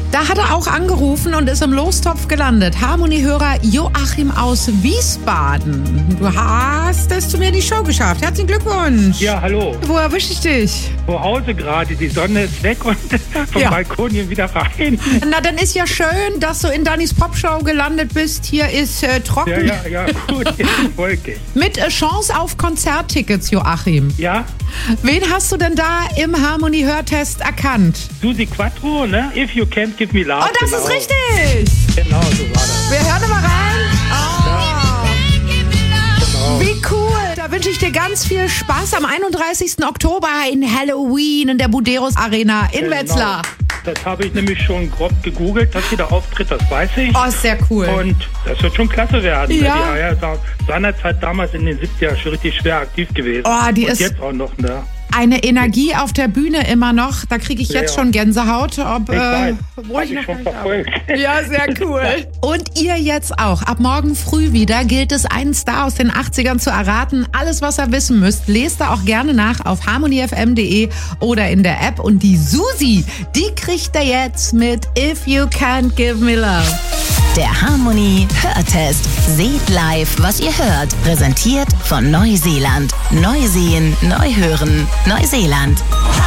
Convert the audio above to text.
Da hat er auch angerufen und ist im Lostopf gelandet. Harmony-Hörer Joachim aus Wiesbaden. Du hast es zu mir in die Show geschafft. Herzlichen Glückwunsch. Ja, hallo. Wo erwische ich dich? Zu Hause gerade, die Sonne ist weg und vom Balkon hier wieder rein. Na, dann ist ja schön, dass du in Dannys Popshow gelandet bist. Hier ist trocken. Ja, gut, wolkig. Mit Chance auf Konzerttickets, Joachim. Ja? Wen hast du denn da im Harmony-Hörtest erkannt? Susi Quattro, ne? If You Can't Give Me Love. Oh, das ist richtig! Genau, so war das. Wir hören mal rein. Genau. Wie cool! Da wünsche ich dir ganz viel Spaß am 31. Oktober in Halloween in der Buderus Arena in Wetzlar. Das habe ich nämlich schon grob gegoogelt, dass sie da auftritt, das weiß ich. Oh, sehr cool. Und das wird schon klasse werden. Ja. Die Aya seinerzeit damals in den 70ern schon richtig schwer aktiv gewesen. Oh, die und ist jetzt auch noch, ne? eine Energie auf der Bühne immer noch. Da kriege ich jetzt schon Gänsehaut. Ich weiß, hab ich schon verfolgt. Ja, sehr cool. Und ihr jetzt auch. Ab morgen früh wieder gilt es, einen Star aus den 80ern zu erraten. Alles, was ihr wissen müsst, lest da auch gerne nach auf harmonyfm.de oder in der App. Und die Susi, die kriegt ihr jetzt mit If You Can't Give Me Love. Der Harmony Hörtest. Seht live, was ihr hört. Präsentiert von Neuseeland. Neu sehen, neu hören. Neuseeland.